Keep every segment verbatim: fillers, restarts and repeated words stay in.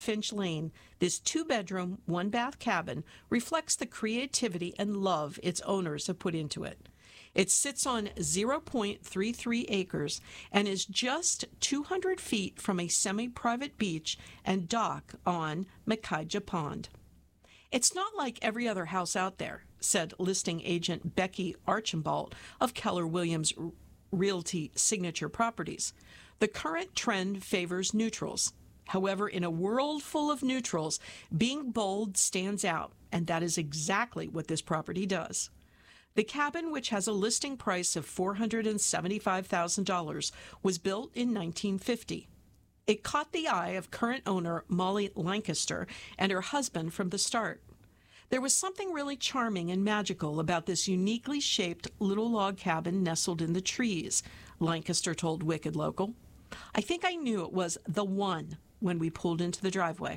Finch Lane, this two-bedroom, one-bath cabin reflects the creativity and love its owners have put into it. It sits on zero point three three acres and is just two hundred feet from a semi-private beach and dock on Makaija Pond. It's not like every other house out there, said listing agent Becky Archambault of Keller Williams Realty Signature Properties. The current trend favors neutrals. However, in a world full of neutrals, being bold stands out, and that is exactly what this property does. The cabin, which has a listing price of four hundred seventy-five thousand dollars, was built in nineteen fifty. It caught the eye of current owner Molly Lancaster and her husband from the start. There was something really charming and magical about this uniquely shaped little log cabin nestled in the trees, Lancaster told Wicked Local. I think I knew it was the one when we pulled into the driveway.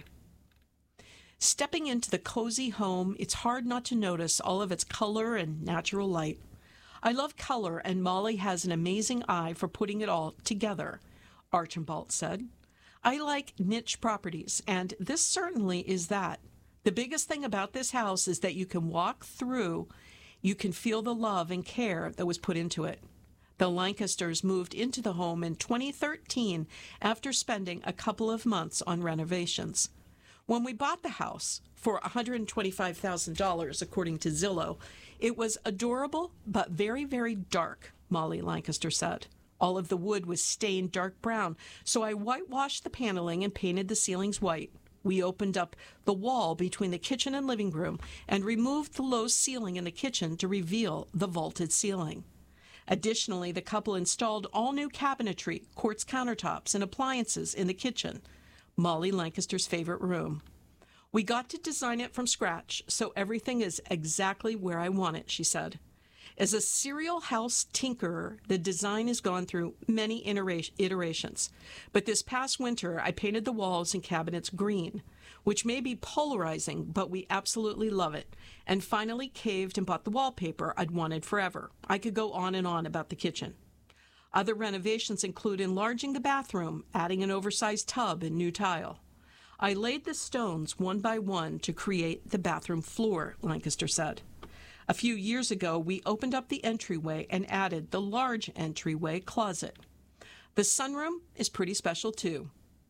Stepping into the cozy home, it's hard not to notice all of its color and natural light. I love color, and Molly has an amazing eye for putting it all together, Archambault said. I like niche properties, and this certainly is that. The biggest thing about this house is that you can walk through, you can feel the love and care that was put into it. The Lancasters moved into the home in twenty thirteen after spending a couple of months on renovations. When we bought the house for one hundred twenty-five thousand dollars, according to Zillow, it was adorable but very, very dark, Molly Lancaster said. All of the wood was stained dark brown, so I whitewashed the paneling and painted the ceilings white. We opened up the wall between the kitchen and living room and removed the low ceiling in the kitchen to reveal the vaulted ceiling. Additionally, the couple installed all new cabinetry, quartz countertops, and appliances in the kitchen, Molly Lancaster's favorite room. We got to design it from scratch, so everything is exactly where I want it, she said. As a serial house tinkerer, the design has gone through many iterations. But this past winter, I painted the walls and cabinets green, which may be polarizing, but we absolutely love it, and finally caved and bought the wallpaper I'd wanted forever. I could go on and on about the kitchen. Other renovations include enlarging the bathroom, adding an oversized tub and new tile. I laid the stones one by one to create the bathroom floor, Lancaster said. A few years ago, we opened up the entryway and added the large entryway closet. The sunroom is pretty special, too.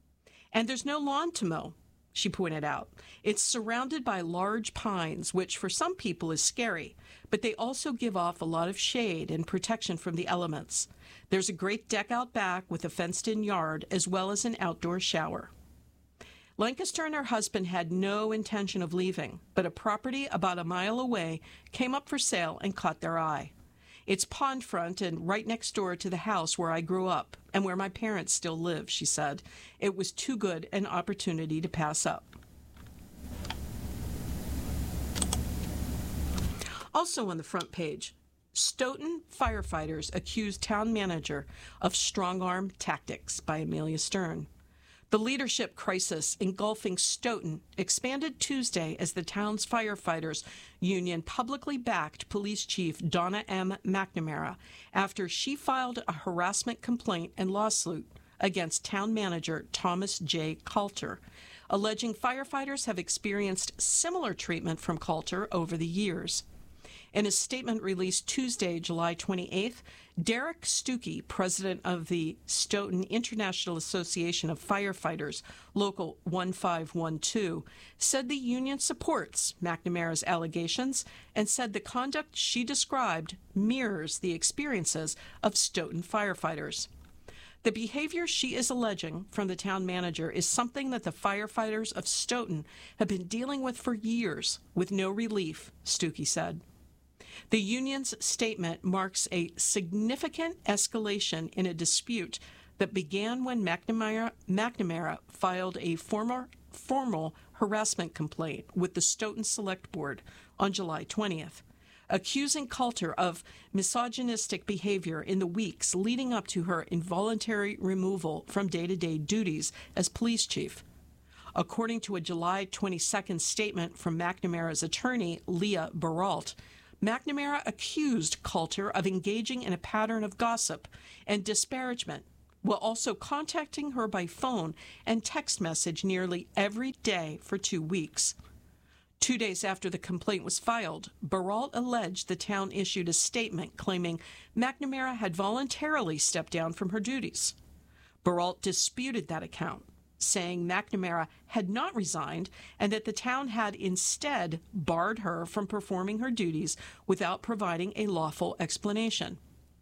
And there's no lawn to mow, she pointed out. It's surrounded by large pines, which for some people is scary, but they also give off a lot of shade and protection from the elements. There's a great deck out back with a fenced-in yard, as well as an outdoor shower. Lancaster and her husband had no intention of leaving, but a property about a mile away came up for sale and caught their eye. It's pond front and right next door to the house where I grew up and where my parents still live, she said. It was too good an opportunity to pass up. Also on the front page, Stoughton firefighters accuse town manager of strong-arm tactics by Amelia Stern. The leadership crisis engulfing Stoughton expanded Tuesday as the town's firefighters union publicly backed Police Chief Donna M. McNamara after she filed a harassment complaint and lawsuit against town manager Thomas J. Coulter, alleging firefighters have experienced similar treatment from Coulter over the years. In a statement released Tuesday, July twenty-eighth, Derek Stuckey, president of the Stoughton International Association of Firefighters, Local one five one two, said the union supports McNamara's allegations and said the conduct she described mirrors the experiences of Stoughton firefighters. The behavior she is alleging from the town manager is something that the firefighters of Stoughton have been dealing with for years with no relief, Stuckey said. The union's statement marks a significant escalation in a dispute that began when McNamara, McNamara filed a former, formal harassment complaint with the Stoughton Select Board on July twentieth, accusing Coulter of misogynistic behavior in the weeks leading up to her involuntary removal from day-to-day duties as police chief. According to a July twenty-second statement from McNamara's attorney, Leah Baralt, McNamara accused Coulter of engaging in a pattern of gossip and disparagement, while also contacting her by phone and text message nearly every day for two weeks. Two days after the complaint was filed, Baralt alleged the town issued a statement claiming McNamara had voluntarily stepped down from her duties. Baralt disputed that account, saying McNamara had not resigned and that the town had instead barred her from performing her duties without providing a lawful explanation.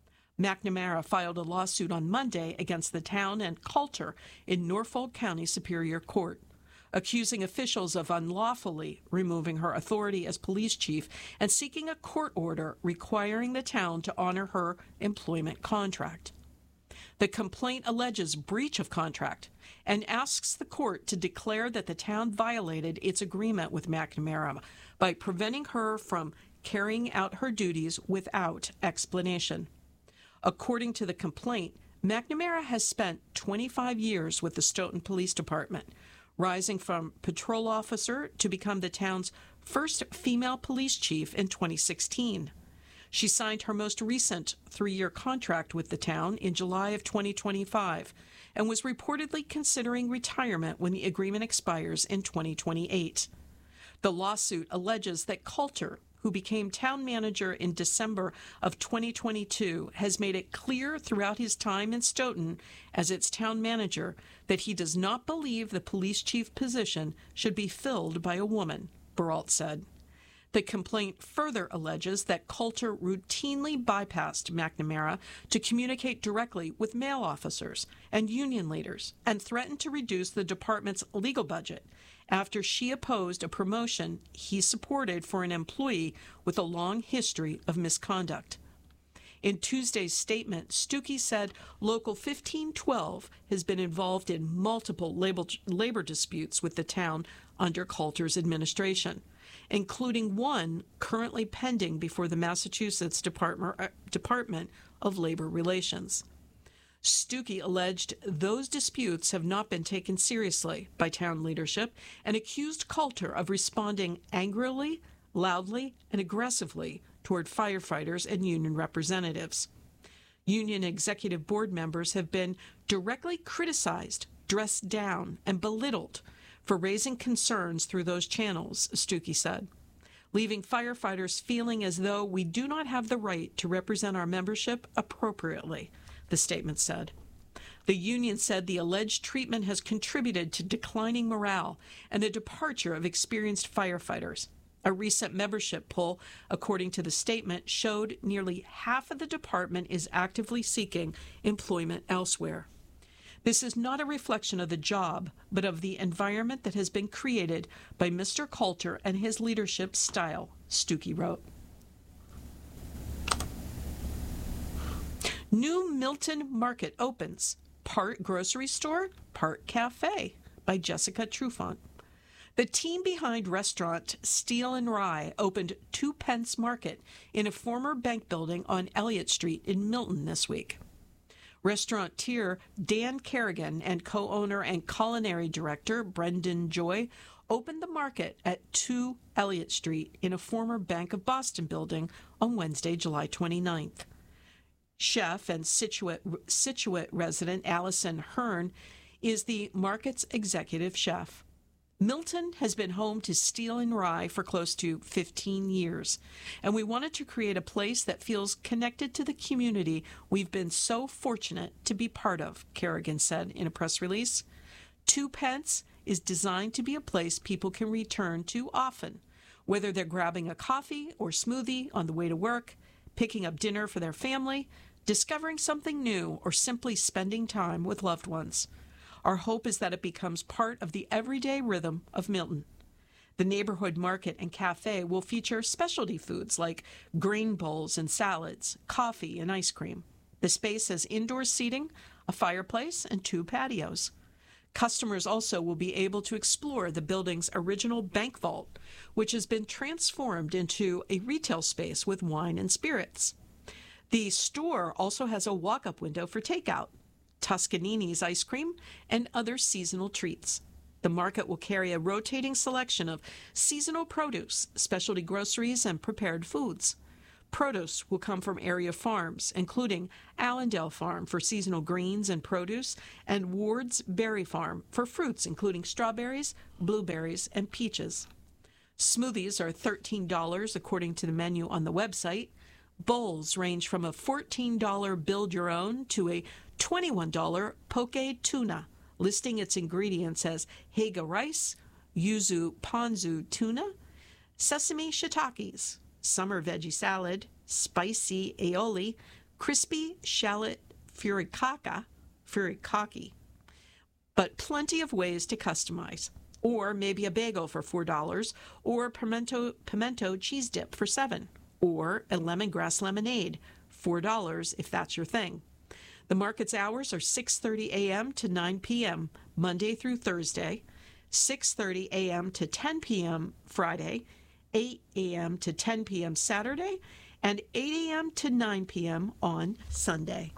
McNamara filed a lawsuit on Monday against the town and Coulter in Norfolk County Superior Court, accusing officials of unlawfully removing her authority as police chief and seeking a court order requiring the town to honor her employment contract. The complaint alleges breach of contract and asks the court to declare that the town violated its agreement with McNamara by preventing her from carrying out her duties without explanation. According to the complaint, McNamara has spent twenty-five years with the Stoughton Police Department, rising from patrol officer to become the town's first female police chief in twenty sixteen. She signed her most recent three-year contract with the town in July of twenty twenty-five and was reportedly considering retirement when the agreement expires in twenty twenty-eight. The lawsuit alleges that Coulter, who became town manager in December of twenty twenty-two, has made it clear throughout his time in Stoughton as its town manager that he does not believe the police chief position should be filled by a woman, Baralt said. The complaint further alleges that Coulter routinely bypassed McNamara to communicate directly with male officers and union leaders and threatened to reduce the department's legal budget after she opposed a promotion he supported for an employee with a long history of misconduct. In Tuesday's statement, Stuckey said Local fifteen twelve has been involved in multiple labor disputes with the town under Coulter's administration, including one currently pending before the Massachusetts Department, uh, Department of Labor Relations. Stuckey alleged those disputes have not been taken seriously by town leadership and accused Coulter of responding angrily, loudly, and aggressively toward firefighters and union representatives. Union executive board members have been directly criticized, dressed down, and belittled for raising concerns through those channels, Stuckey said, leaving firefighters feeling as though we do not have the right to represent our membership appropriately, the statement said. The union said the alleged treatment has contributed to declining morale and the departure of experienced firefighters. A recent membership poll, according to the statement, showed nearly half of the department is actively seeking employment elsewhere. This is not a reflection of the job, but of the environment that has been created by Mister Coulter and his leadership style, Stuckey wrote. New Milton Market opens, part grocery store, part cafe, by Jessica Trufant. The team behind restaurant Steel and Rye opened Two Pence Market in a former bank building on Elliott Street in Milton this week. Restaurateur Dan Kerrigan and co-owner and culinary director Brendan Joy opened the market at two Elliott Street in a former Bank of Boston building on Wednesday, July twenty-ninth. Chef and Scituate, Scituate resident Allison Hearn is the market's executive chef. Milton has been home to Steel and Rye for close to fifteen years, and we wanted to create a place that feels connected to the community we've been so fortunate to be part of, Kerrigan said in a press release. Two Pence is designed to be a place people can return to often, whether they're grabbing a coffee or smoothie on the way to work, picking up dinner for their family, discovering something new, or simply spending time with loved ones. Our hope is that it becomes part of the everyday rhythm of Milton. The neighborhood market and cafe will feature specialty foods like grain bowls and salads, coffee and ice cream. The space has indoor seating, a fireplace, and two patios. Customers also will be able to explore the building's original bank vault, which has been transformed into a retail space with wine and spirits. The store also has a walk-up window for takeout, Toscanini's ice cream, and other seasonal treats. The market will carry a rotating selection of seasonal produce, specialty groceries, and prepared foods. Produce will come from area farms, including Allendale Farm for seasonal greens and produce, and Ward's Berry Farm for fruits, including strawberries, blueberries, and peaches. Smoothies are thirteen dollars according to the menu on the website. Bowls range from a fourteen dollars build-your-own to a twenty-one dollars poke tuna, listing its ingredients as Haga rice, yuzu ponzu tuna, sesame shiitakes, summer veggie salad, spicy aioli, crispy shallot furikake, furikake. But plenty of ways to customize. Or maybe a bagel for four dollars, or pimento, pimento cheese dip for seven dollars, or a lemongrass lemonade, four dollars if that's your thing. The market's hours are six thirty a.m. to nine p.m. Monday through Thursday, six thirty a.m. to ten p.m. Friday, eight a.m. to ten p.m. Saturday, and eight a.m. to nine p.m. on Sunday.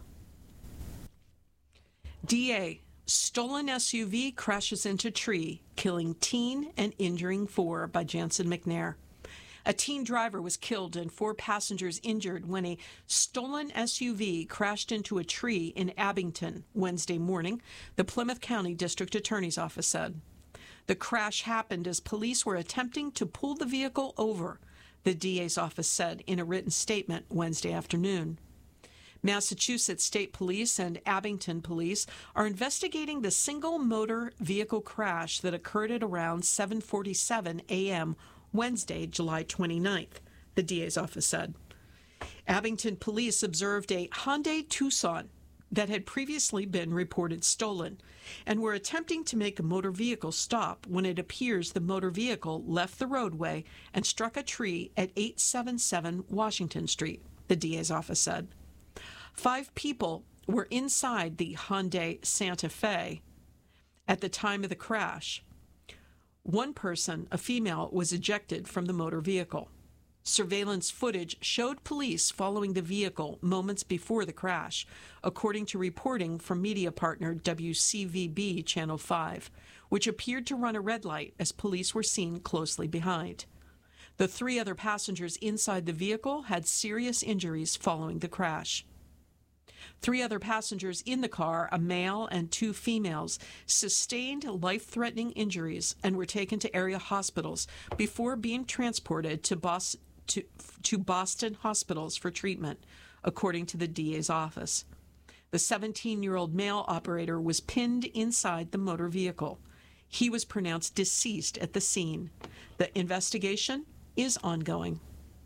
D A. Stolen S U V crashes into tree, killing teen and injuring four, by Jansen McNair. A teen driver was killed and four passengers injured when a stolen S U V crashed into a tree in Abington Wednesday morning, the Plymouth County District Attorney's Office said. The crash happened as police were attempting to pull the vehicle over, the D A's office said in a written statement Wednesday afternoon. Massachusetts State Police and Abington Police are investigating the single motor vehicle crash that occurred at around seven forty-seven a.m. Wednesday, July twenty-ninth, the D A's office said. Abington Police observed a Hyundai Tucson that had previously been reported stolen and were attempting to make a motor vehicle stop when it appears the motor vehicle left the roadway and struck a tree at eight seventy-seven Washington Street, the D A's office said. Five people were inside the Hyundai Santa Fe at the time of the crash. One person, a female, was ejected from the motor vehicle. Surveillance footage showed police following the vehicle moments before the crash, according to reporting from media partner W C V B Channel five, which appeared to run a red light as police were seen closely behind. The three other passengers inside the vehicle had serious injuries following the crash. Three other passengers in the car, a male and two females, sustained life-threatening injuries and were taken to area hospitals before being transported to Boston, to, to Boston hospitals for treatment, according to the D A's office. The seventeen-year-old male operator was pinned inside the motor vehicle. He was pronounced deceased at the scene. The investigation is ongoing.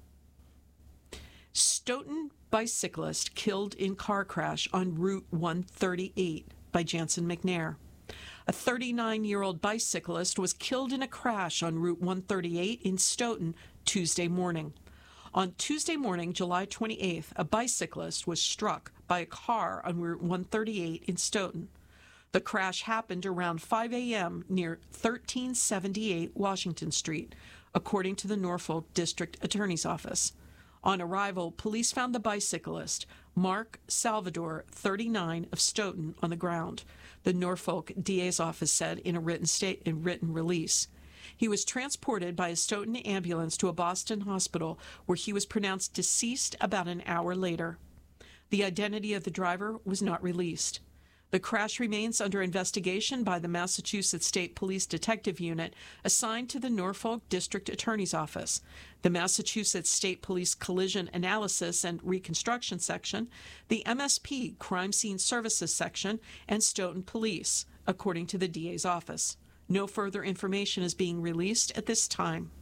Stoughton bicyclist killed in car crash on Route one thirty-eight, by Jansen McNair. A thirty-nine-year-old bicyclist was killed in a crash on Route one thirty-eight in Stoughton Tuesday morning. On Tuesday morning, July twenty-eighth, a bicyclist was struck by a car on Route one thirty-eight in Stoughton. The crash happened around five a.m. near thirteen seventy-eight Washington Street, according to the Norfolk District Attorney's Office. On arrival, police found the bicyclist, Mark Salvador, thirty-nine, of Stoughton, on the ground, the Norfolk D A's office said in a written state in written release. He was transported by a Stoughton ambulance to a Boston hospital where he was pronounced deceased about an hour later. The identity of the driver was not released. The crash remains under investigation by the Massachusetts State Police Detective Unit assigned to the Norfolk District Attorney's Office, the Massachusetts State Police Collision Analysis and Reconstruction Section, the M S P Crime Scene Services Section, and Stoughton Police, according to the D A's office. No further information is being released at this time.